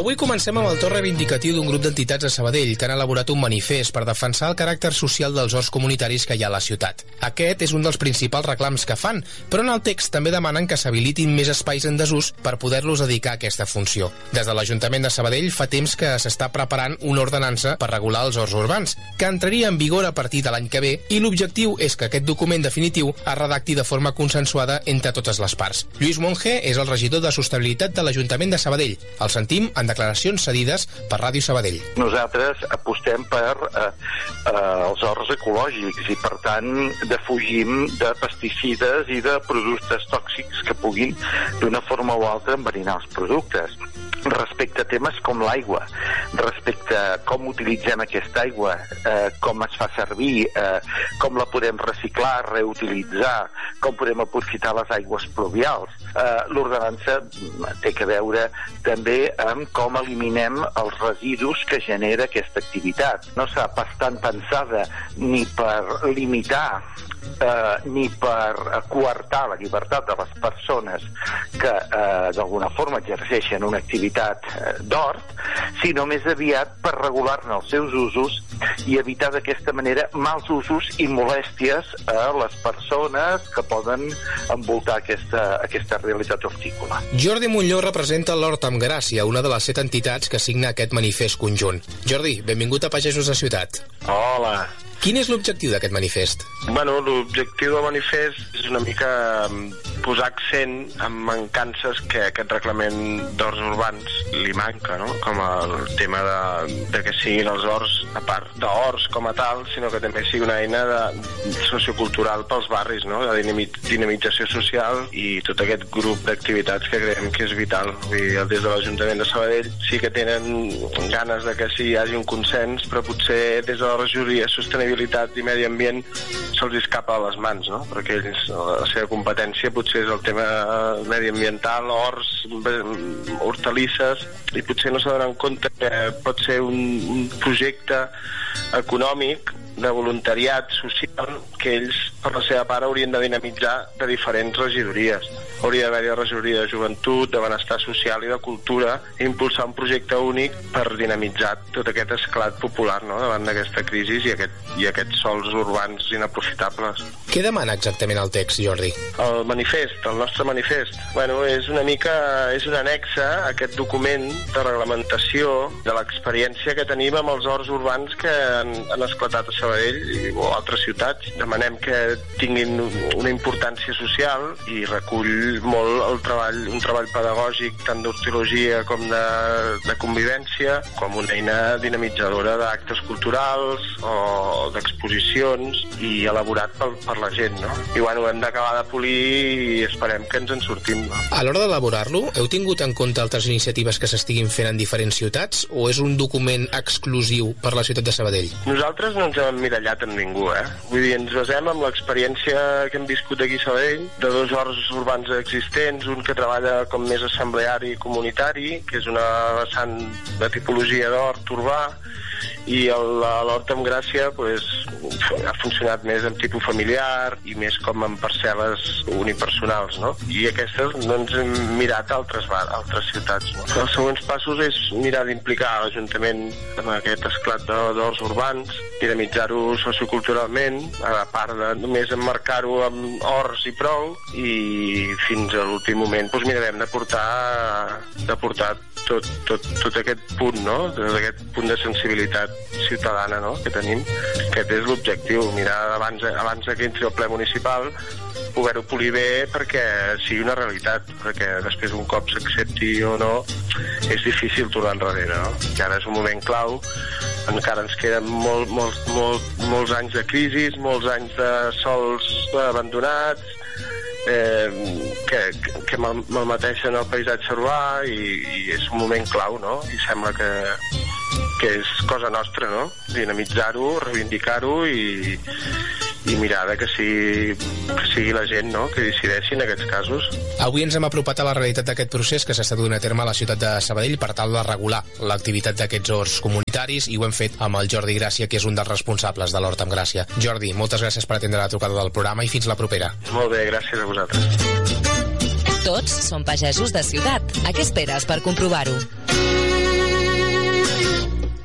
Avui comencem amb el torn reivindicatiu d'un grup d'entitats de Sabadell que han elaborat un manifest per defensar el caràcter social dels horts comunitaris que hi ha a la ciutat. Aquest és un dels principals reclams que fan, però en el text també demanen que s'habilitin més espais en desús per poder-los dedicar a aquesta funció. Des de l'Ajuntament de Sabadell fa temps que s'està preparant una ordenança per regular els horts urbans, que entraria en vigor a partir de l'any que ve, i l'objectiu és que aquest document definitiu es redacti de forma consensuada entre totes les parts. Lluís Monge és el regidor de Sostenibilitat de l'Ajuntament de Sabadell. El sentim en declaracions cedides per Ràdio Sabadell. Nosaltres apostem per els horts ecològics i, per tant, defugim de pesticides i de productes tòxics que puguin, d'una forma o altra, enverinar els productes. Respecte a temes com l'aigua, respecte a com utilitzem aquesta aigua, com es fa servir, com la podem reciclar, reutilitzar, com podem aprofitar les aigües pluvials. L'ordenança té a veure també amb com eliminem els residus que genera aquesta activitat. No està pas tan pensada ni per limitar ni per coartar la llibertat de les persones que d'alguna forma exerceixen una activitat d'hort, sinó més aviat per regular-ne els seus usos i evitar d'aquesta manera mals usos i molèsties a les persones que poden envoltar aquesta realitat hortícola. Jordi Montlló representa l'Hort amb Gràcia, una de les 7 entitats que signa aquest manifest conjunt. Jordi, benvingut a Pagesos de Ciutat. Hola. Quin és l'objectiu d'aquest manifest? Bueno, l'objectiu del manifest és una mica posar accent en mancances que aquest reglament d'horts urbans li manca, no? Com el tema de que siguin els horts, a part d'horts com a tal, sinó que també sigui una eina sociocultural pels barris, no? De dinamització social i tot aquest grup d'activitats que creiem que és vital. Des de l'Ajuntament de Sabadell sí que tenen ganes de que sí hi hagi un consens, però potser des de la regidoria de Sostenibilitat i Medi Ambient se'ls escapa a les mans, no? Perquè ells, la seva competència potser és el tema mediambiental, horts, hortalisses, i potser no s'adonen compte que pot ser un projecte econòmic de voluntariat social que ells, per la seva part, haurien de dinamitzar de diferents regidories. Hauria d'haver-hi la regidoria de joventut, de benestar social i de cultura, i impulsar un projecte únic per dinamitzar tot aquest esclat popular, no?, davant d'aquesta crisi i aquests sols urbans inaprofitables. Què demana exactament el text, Jordi? El manifest, el nostre manifest, bueno, és un annexe a aquest document de reglamentació de l'experiència que tenim amb els horts urbans que han esclatat a Sabadell o altres ciutats. Demanem que tinguin una importància social i recull molt un treball pedagògic tant d'hortologia com de convivència, com una eina dinamitzadora d'actes culturals o d'exposicions i elaborat per la gent, no? I bueno, hem d'acabar de polir i esperem que ens en sortim, no? A l'hora d'elaborar-lo, heu tingut en compte altres iniciatives que s'estiguin fent en diferents ciutats o és un document exclusiu per la ciutat de Sabadell? Nosaltres no ens hem emmirallat en ningú, Vull dir, ens basem en l'experiència que hem viscut aquí a Sabadell, de 2 horts urbans existents, un que treballa com més assembleari i comunitari, que és una vessant de tipologia d'hort urbà, i l'hort amb Gràcia ha funcionat més en tipus familiar i més com en parcel·les unipersonals, no? I aquestes no ens hem mirat a altres ciutats, no? Els següents passos és mirar d'implicar l'Ajuntament en aquest esclat d'horts urbans, dinamitzar-ho socioculturalment, a part de només emmarcar-ho amb horts i prou, i fins a l'últim moment mirarem de portar tot aquest punt, no? Aquest punt de sensibilitat ciutadana, no?, que tenim. Aquest és l'objectiu, mirar abans que entri al ple municipal, poder-ho polir bé perquè sigui una realitat, perquè després un cop s'accepti o no és difícil tornar enrere, no? I ara és un moment clau, encara ens queden molts anys de crisi, molts anys de sols abandonats, que malmeteixen el paisatge urbà i és un moment clau, no? I sembla que és cosa nostra, no? Dinamitzar-ho, reivindicar-ho i mirar que sigui la gent, no?, que decideixi en aquests casos. Avui ens hem apropat a la realitat d'aquest procés que s'està duent a terme a la ciutat de Sabadell per tal de regular l'activitat d'aquests horts comunitaris, i ho hem fet amb el Jordi Gràcia, que és un dels responsables de l'Hort amb Gràcia. Jordi, moltes gràcies per atendre la trucada del programa i fins la propera. Molt bé, gràcies a vosaltres. Tots som pagesos de ciutat. A què esperes per comprovar-ho?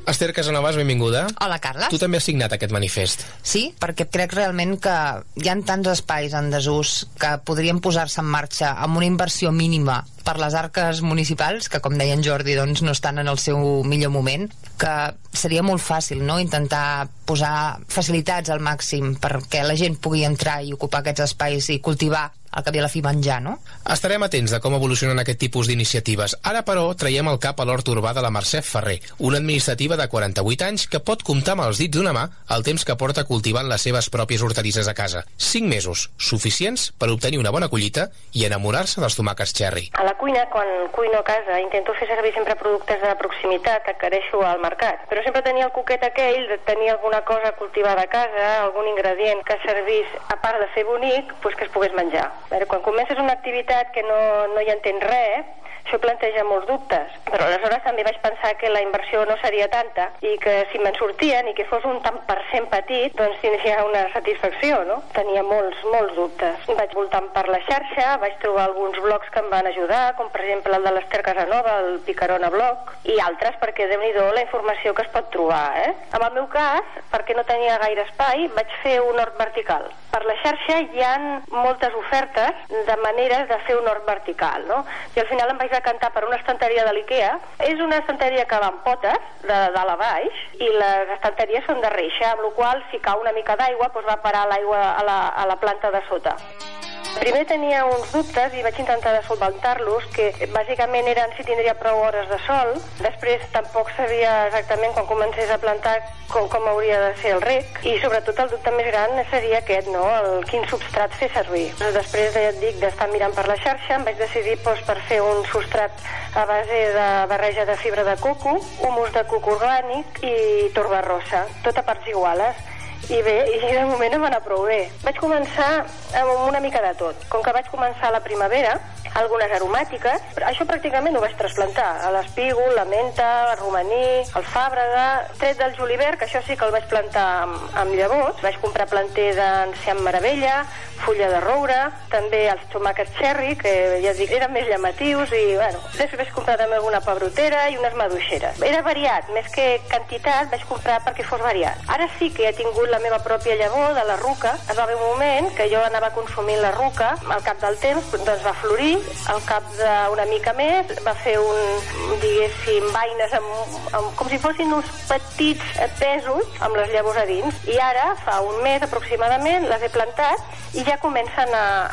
Esther Casanovas, benvinguda. Hola, Carles. Tu també has signat aquest manifest. Sí, perquè crec realment que hi ha tants espais en desús que podrien posar-se en marxa amb una inversió mínima per les arques municipals, que com deia en Jordi doncs no estan en el seu millor moment, que seria molt fàcil, no?, intentar posar facilitats al màxim perquè la gent pugui entrar i ocupar aquests espais i cultivar al cap i a la fi menjar, no? Estarem atents de com evolucionen aquest tipus d'iniciatives. Ara, però, traiem el cap a l'hort urbà de la Mercè Ferrer, una administrativa de 48 anys que pot comptar amb els dits d'una mà el temps que porta cultivant les seves pròpies hortalisses a casa. 5 mesos, suficients per obtenir una bona collita i enamorar-se dels tomàquets cherry. A la cuina, quan cuino a casa, intento fer servir sempre productes de proximitat que adquireixo al mercat. Però sempre tenia el coquet aquell de tenir alguna cosa cultivada a casa, algun ingredient que servís, a part de fer bonic, pues que es pogués menjar. Quan comences una activitat que no hi entens res, això planteja molts dubtes, però aleshores també vaig pensar que la inversió no seria tanta i que si me'n sortien i que fos un tant per cent petit, doncs tindria una satisfacció, no? Tenia molts dubtes. Vaig voltant per la xarxa, vaig trobar alguns blogs que em van ajudar, com per exemple el de l'Esther Casanova, el Picarona Blog, i altres perquè déu-n'hi-do la informació que es pot trobar, En el meu cas, perquè no tenia gaire espai, vaig fer un hort vertical. Per la xarxa hi ha moltes ofertes de maneres de fer un hort vertical, no? I al final em vaig decantar per una estanteria de l'IKEA. És una estanteria que va amb potes, de dalt a baix, i les estanteries són de reixa, amb la qual cosa, si cau una mica d'aigua, doncs va parar l'aigua a la planta de sota. Primer tenia uns dubtes i vaig intentar de solventar-los, que bàsicament eren si tindria prou hores de sol. Després tampoc sabia exactament quan comencés a plantar com hauria de ser el rec, i sobretot el dubte més gran seria aquest, no?, quin substrat fer servir. Després, ja et dic, d'estar mirant per la xarxa, em vaig decidir per fer un substrat a base de barreja de fibra de coco, humus de coco orgànic i torba rossa, tot a parts iguales. I bé, de moment em va anar prou bé. Vaig començar amb una mica de tot. Com que vaig començar a la primavera, algunes aromàtiques, això pràcticament ho vaig trasplantar. L'espígol, la menta, el romaní, el fàbrega, tret del julivert, que això sí que el vaig plantar amb llavors. Vaig comprar planter d'enciam meravella, fulla de roure, també els tomàquets cherry, que ja dic, eren més llamatius, i bueno, després vaig comprar també alguna pebrotera i unes maduixeres. Era variat, més que quantitat vaig comprar perquè fos variat. Ara sí que he tingut la meva pròpia llavor de la ruca. Es va haver un moment que jo anava consumint la ruca, al cap del temps doncs va florir, al cap d'una mica més va fer diguéssim, vaines com si fossin uns petits pesos amb les llavors a dins, i ara fa un mes aproximadament les he plantat i ja comencen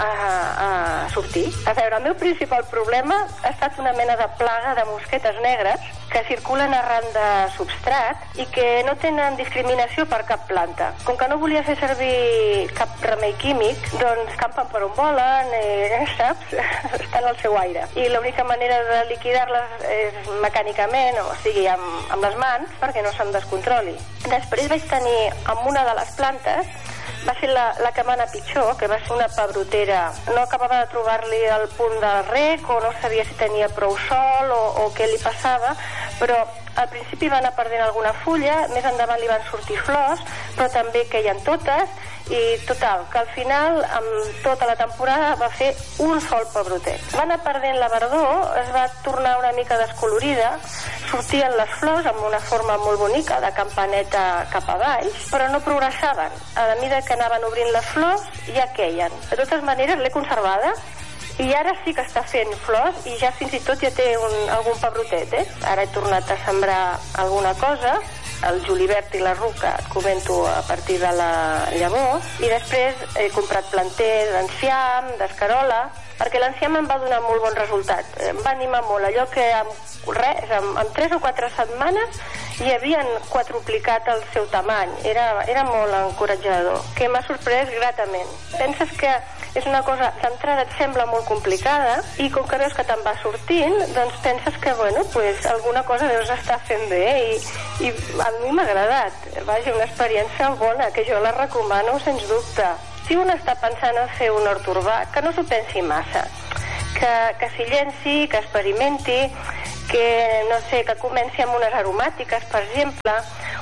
a sortir. A veure, el meu principal problema ha estat una mena de plaga de mosquetes negres que circulen arran de substrat i que no tenen discriminació per cap planta. Com que no volia fer servir cap remei químic, doncs campen per on volen, saps? Estan al seu aire. I l'única manera de liquidar-les és mecànicament, o sigui, amb les mans, perquè no se'm descontroli. Després vaig tenir, amb una de les plantes, va ser la que m'ha pitjor, que va ser una pebrotera. No acabava de trobar-li el punt del rec, o no sabia si tenia prou sol o què li passava, però al principi va anar perdent alguna fulla, més endavant li van sortir flors, però també queien totes, i total, que al final, amb tota la temporada, va fer un sol pebrotet. Va anar perdent la verdor, es va tornar una mica descolorida, sortien les flors amb una forma molt bonica, de campaneta cap a baix, però no progressaven. A la mida que anaven obrint les flors, ja queien. De totes maneres, l'he conservada, i ara sí que està fent flors, i ja fins i tot ja té algun pebrotet, Ara he tornat a sembrar alguna cosa, el julivert i la ruca, et comento a partir de la llavor, i després he comprat planter d'enciam, d'escarola, perquè l'enciam em va donar molt bon resultat. Em va animar molt, allò que amb 3 o 4 setmanes hi havien quadruplicat el seu tamany. Era molt encoratjador, que m'ha sorprès gratament. Penses que és una cosa, d'entrada et sembla molt complicada, i com que veus que te'n va sortint, doncs penses que, alguna cosa deus estar fent bé, i a mi m'ha agradat. Vaja, una experiència bona, que jo la recomano sens dubte. Si un està pensant en fer un hort urbà, que no s'ho pensi massa, que s'hi llenci, que experimenti, que comenci amb unes aromàtiques, per exemple,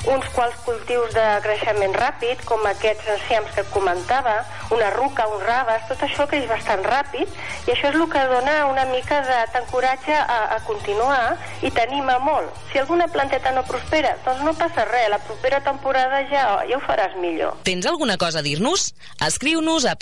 uns quals cultius de creixement ràpid, com aquests enciams que comentava, una ruca, uns raves, tot això creix bastant ràpid, i això és el que dona una mica t'encoratge a continuar i t'anima molt. Si alguna planteta no prospera, doncs no passa res, la propera temporada ja ho faràs millor. Tens alguna cosa a dir-nos? Escriu-nos a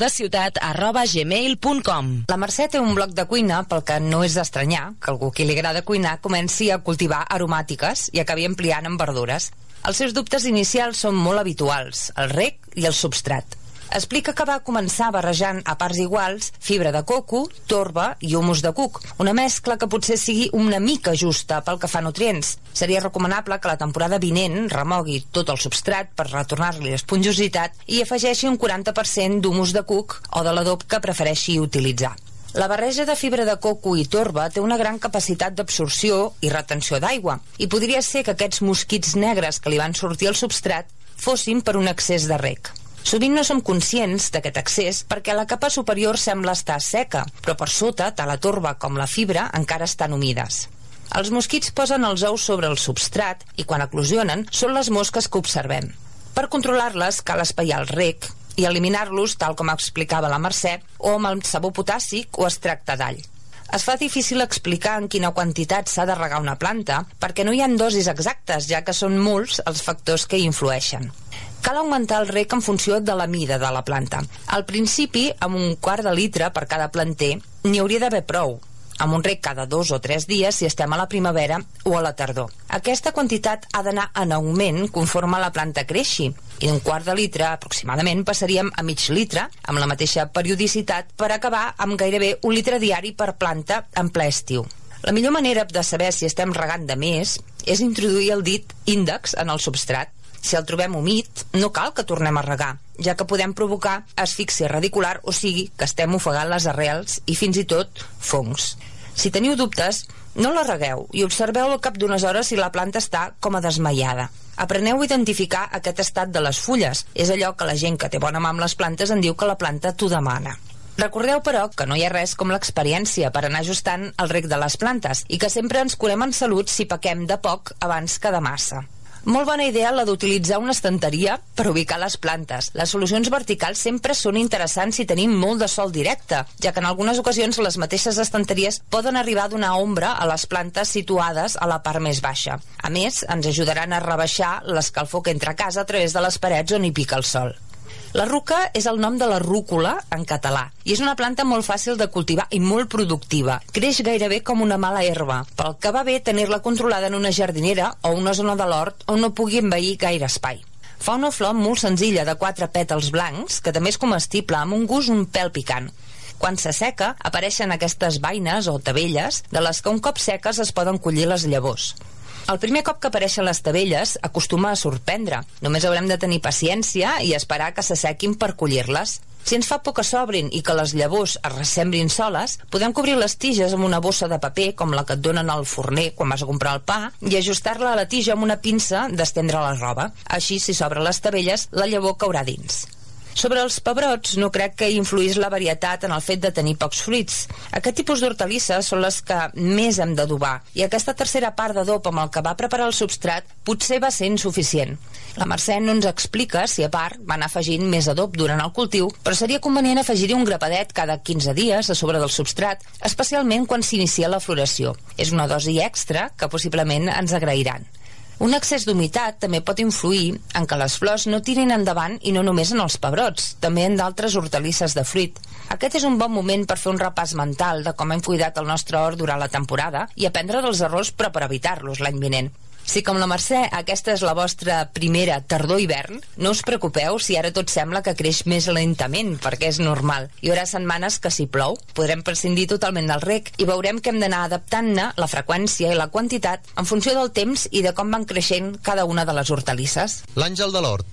pagesosdeciutat@gmail.com. La Mercè té un blog de cuina, pel que no és d'estranyar que algú que li agrada cuinar comenci a cultivar aromàtiques i acabi ampliant amb verdures. Els seus dubtes inicials són molt habituals, el reg i el substrat. Explica que va començar barrejant a parts iguals fibra de coco, torba i humus de cuc, una mescla que potser sigui una mica justa pel que fa a nutrients. Seria recomanable que la temporada vinent remogui tot el substrat per retornar-li l'esponjositat i afegeixi un 40% d'humus de cuc o de l'adob que prefereixi utilitzar. La barreja de fibra de coco i torba té una gran capacitat d'absorció i retenció d'aigua, i podria ser que aquests mosquits negres que li van sortir al substrat fossin per un excés de reg. Sovint no som conscients d'aquest excés perquè la capa superior sembla estar seca, però per sota, tant la torba com la fibra encara estan humides. Els mosquits posen els ous sobre el substrat i quan eclosionen són les mosques que observem. Per controlar-les cal espaiar el reg i eliminar-los, tal com explicava la Mercè, o amb el sabó potàssic o extracte d'all. Es fa difícil explicar en quina quantitat s'ha de regar una planta perquè no hi ha dosis exactes, ja que són molts els factors que hi influeixen. Cal augmentar el reg en funció de la mida de la planta. Al principi, amb un quart de litre per cada planter, n'hi hauria d'haver prou, amb un reg cada 2 o 3 dies si estem a la primavera o a la tardor. Aquesta quantitat ha d'anar en augment conforme la planta creixi, i d'un quart de litre aproximadament passaríem a mig litre, amb la mateixa periodicitat, per acabar amb gairebé 1 litre diari per planta en ple estiu. La millor manera de saber si estem regant de més és introduir el dit índex en el substrat. Si el trobem humit, no cal que tornem a regar, ja que podem provocar asfíxia radicular, o sigui, que estem ofegant les arrels i fins i tot fongs. Si teniu dubtes, no la regueu i observeu al cap d'unes hores si la planta està com a desmaiada. Apreneu a identificar aquest estat de les fulles. És allò que la gent que té bona mà amb les plantes en diu que la planta t'ho demana. Recordeu, però, que no hi ha res com l'experiència per anar ajustant el reg de les plantes i que sempre ens curem en salut si pequem de poc abans que de massa. Molt bona idea la d'utilitzar una estanteria per ubicar les plantes. Les solucions verticals sempre són interessants si tenim molt de sol directe, ja que en algunes ocasions les mateixes estanteries poden arribar a donar ombra a les plantes situades a la part més baixa. A més, ens ajudaran a rebaixar l'escalfor que entra a casa a través de les parets on hi pica el sol. La ruca és el nom de la rúcula en català i és una planta molt fàcil de cultivar i molt productiva. Creix gairebé com una mala herba, pel que va bé tenir-la controlada en una jardinera o una zona de l'hort on no pugui envair gaire espai. Fa una flor molt senzilla de 4 pètals blancs que també és comestible amb un gust un pèl picant. Quan s'asseca, apareixen aquestes vaines o tavelles de les que un cop seques es poden collir les llavors. El primer cop que apareixen les tavelles acostuma a sorprendre. Només haurem de tenir paciència i esperar que s'assequin per collir-les. Si ens fa por que s'obrin i que les llavors es ressembrin soles, podem cobrir les tiges amb una bossa de paper com la que et donen al forner quan vas a comprar el pa i ajustar-la a la tija amb una pinça d'estendre la roba. Així, si s'obren les tavelles, la llavor caurà dins. Sobre els pebrots no crec que influís la varietat en el fet de tenir pocs fruits. Aquest tipus d'hortalisses són les que més hem d'adobar i aquesta tercera part d'adob amb el que va preparar el substrat potser va ser insuficient. La Mercè no ens explica si a part va anar afegint més adob durant el cultiu, però seria convenient afegir-hi un grapadet cada 15 dies a sobre del substrat, especialment quan s'inicia la floració. És una dosi extra que possiblement ens agrairan. Un excés d'humitat també pot influir en que les flors no tirin endavant i no només en els pebrots, també en d'altres hortalisses de fruit. Aquest és un bon moment per fer un repàs mental de com hem cuidat el nostre hort durant la temporada i aprendre dels errors però per evitar-los l'any vinent. Si com la Mercè aquesta és la vostra primera tardor-hivern, no us preocupeu si ara tot sembla que creix més lentament, perquè és normal. Hi haurà setmanes que si plou, podrem prescindir totalment del reg i veurem que hem d'anar adaptant-ne la freqüència i la quantitat en funció del temps i de com van creixent cada una de les hortalisses. L'Àngel de l'Hort.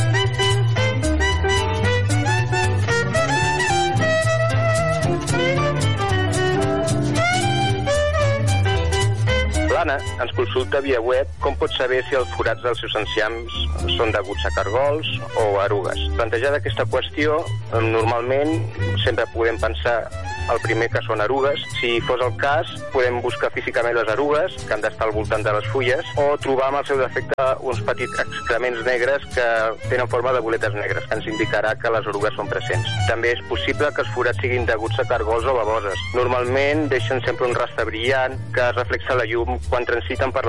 L'Anna ens consulta via web com pot saber si els forats dels seus enciams són deguts a cargols o a erugues. Plantejada aquesta qüestió, normalment sempre podem pensar El primer, que són erugues. Si fos el cas, podem buscar físicament les erugues, que han d'estar al voltant de les fulles, o trobar amb el seu defecte uns petits excrements negres que tenen forma de boletes negres, que ens indicarà que les erugues són presents. També és possible que els forats siguin deguts a cargols o baboses. Normalment deixen sempre un rastre brillant que reflexa la llum quan transiten per